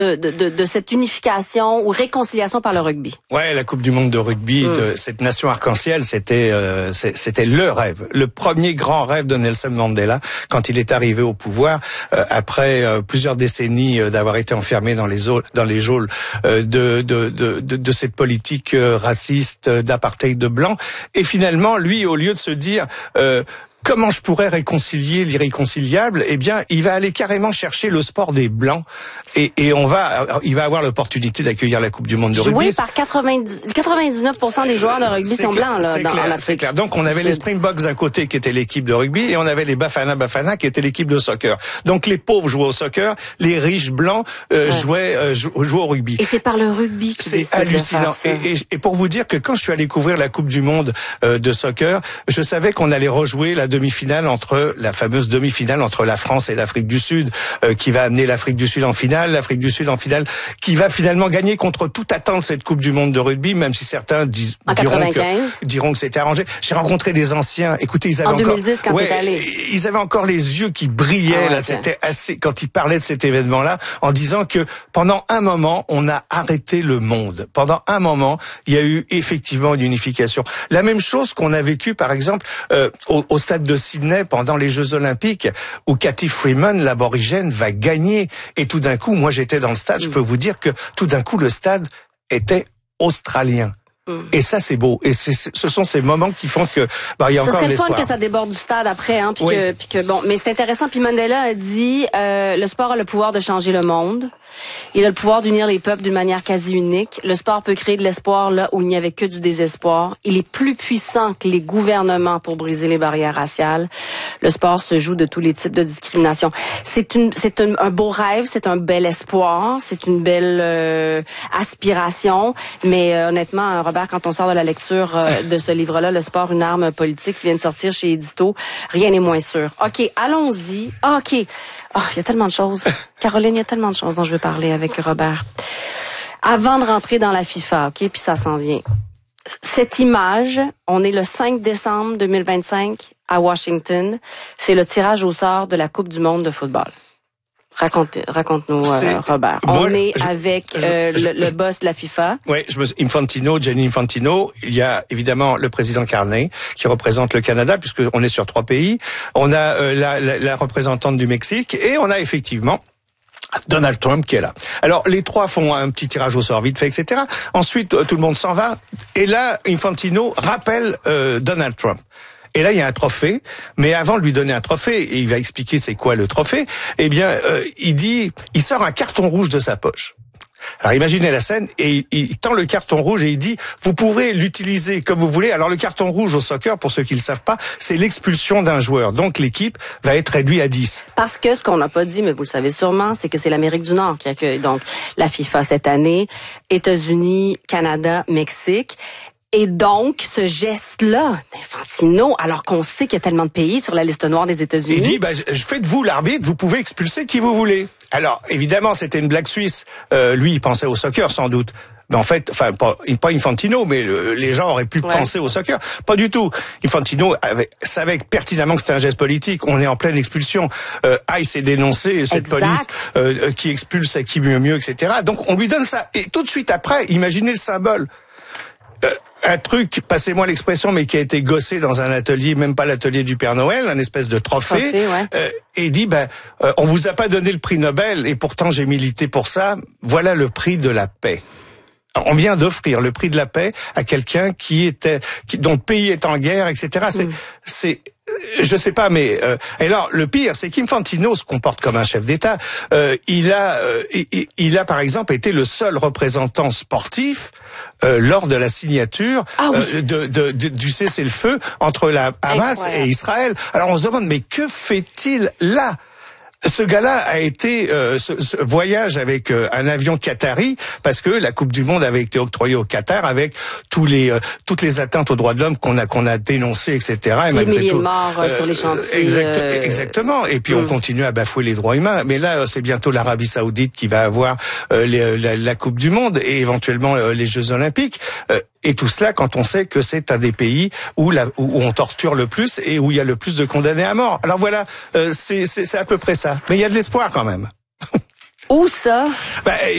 de cette unification ou réconciliation par le rugby. Ouais, la Coupe du Monde de rugby de cette nation arc-en-ciel, c'était le rêve, le premier grand rêve de Nelson Mandela quand il est arrivé au pouvoir après plusieurs décennies d'avoir été enfermé dans les geôles de cette politique raciste d'apartheid de blanc. Et finalement, lui, au lieu de se dire comment je pourrais réconcilier l'irréconciliable, eh bien, il va aller carrément chercher le sport des blancs et il va avoir l'opportunité d'accueillir la Coupe du Monde de rugby. Joué par 99% des joueurs de rugby sont blancs là dans l'Afrique. C'est clair. Donc on avait les Springboks d'un côté qui était l'équipe de rugby et on avait les Bafana qui était l'équipe de soccer. Donc les pauvres jouaient au soccer, les riches blancs jouaient au rugby. Et c'est par le rugby qui c'est hallucinant. Et pour vous dire que quand je suis allé couvrir la Coupe du Monde de soccer, je savais qu'on allait rejouer la fameuse demi-finale entre la France et l'Afrique du Sud, qui va amener l'Afrique du Sud en finale, l'Afrique du Sud en finale, qui va finalement gagner contre toute attente cette Coupe du Monde de rugby, même si certains diront que c'était arrangé. J'ai rencontré des anciens. Écoutez, ils avaient en 2010 quand t'es allé. Ils avaient encore les yeux qui brillaient là. C'était assez quand ils parlaient de cet événement-là, en disant que pendant un moment, on a arrêté le monde. Pendant un moment, il y a eu effectivement une unification. La même chose qu'on a vécu, par exemple, au stade de Sydney pendant les Jeux Olympiques, où Cathy Freeman, l'aborigène, va gagner. Et tout d'un coup, moi j'étais dans le stade, je peux vous dire que tout d'un coup, le stade était australien. Et ça, c'est beau. Et ce sont ces moments qui font que, il y a encore de l'espoir. Ce serait fun que ça déborde du stade après, hein, puis que bon, mais c'est intéressant. Puis Mandela a dit, le sport a le pouvoir de changer le monde. Il a le pouvoir d'unir les peuples d'une manière quasi unique. Le sport peut créer de l'espoir là où il n'y avait que du désespoir. Il est plus puissant que les gouvernements pour briser les barrières raciales. Le sport se joue de tous les types de discrimination. C'est un beau rêve, c'est un bel espoir, c'est une belle aspiration. Mais honnêtement, Robert, quand on sort de la lecture de ce livre-là, Le sport, une arme politique, qui vient de sortir chez Édito, rien n'est moins sûr. OK, allons-y. OK. Oh, il y a tellement de choses. Caroline, il y a tellement de choses dont je veux parler avec Robert. Avant de rentrer dans la FIFA, OK, puis ça s'en vient. Cette image, on est le 5 décembre 2025 à Washington. C'est le tirage au sort de la Coupe du monde de football. Raconte-nous, Robert. On est avec le boss de la FIFA. Oui, Gianni Infantino. Il y a évidemment le président Carney qui représente le Canada, puisqu'on est sur 3 pays. On a la représentante du Mexique et on a effectivement Donald Trump qui est là. Alors les 3 font un petit tirage au sort vite fait, etc. Ensuite, tout le monde s'en va. Et là, Infantino rappelle Donald Trump. Et là, il y a un trophée, mais avant de lui donner un trophée, et il va expliquer c'est quoi le trophée, eh bien, il sort un carton rouge de sa poche. Alors imaginez la scène, et il tend le carton rouge et il dit, vous pourrez l'utiliser comme vous voulez. Alors le carton rouge au soccer, pour ceux qui le savent pas, c'est l'expulsion d'un joueur. Donc l'équipe va être réduite à 10. Parce que ce qu'on n'a pas dit, mais vous le savez sûrement, c'est que c'est l'Amérique du Nord qui accueille donc la FIFA cette année, États-Unis, Canada, Mexique. Et donc, ce geste-là d'Infantino, alors qu'on sait qu'il y a tellement de pays sur la liste noire des États-Unis. Il dit, je fais de vous l'arbitre, vous pouvez expulser qui vous voulez. Alors, évidemment, c'était une blague suisse. Lui, il pensait au soccer, sans doute. Mais en fait, pas Infantino, mais les gens auraient pu penser au soccer. Pas du tout. Infantino savait pertinemment que c'était un geste politique. On est en pleine expulsion. Il s'est dénoncé cette police qui expulse à qui mieux, etc. Donc, on lui donne ça. Et tout de suite après, imaginez le symbole. Un truc, passez-moi l'expression, mais qui a été gossé dans un atelier, même pas l'atelier du Père Noël, un espèce de trophée, et dit, on vous a pas donné le prix Nobel, et pourtant j'ai milité pour ça, voilà le prix de la paix. Alors, on vient d'offrir le prix de la paix à quelqu'un dont le pays est en guerre, etc. Je sais pas, mais et alors le pire, c'est qu'Infantino se comporte comme un chef d'État. Il a par exemple été le seul représentant sportif lors de la signature du cessez-le-feu entre la Hamas et Israël. Alors on se demande, mais que fait-il là? Ce gars-là a été ce voyage avec un avion qatari parce que la Coupe du Monde avait été octroyée au Qatar avec toutes les atteintes aux droits de l'homme qu'on a dénoncées, etc. Et les milliers de morts sur les chantiers. Exactement. Et puis on continue à bafouer les droits humains. Mais là, c'est bientôt l'Arabie Saoudite qui va avoir la Coupe du Monde et éventuellement les Jeux Olympiques. Et tout cela quand on sait que c'est un des pays où on torture le plus et où il y a le plus de condamnés à mort. Alors voilà, c'est à peu près ça. Mais il y a de l'espoir quand même. Où ça?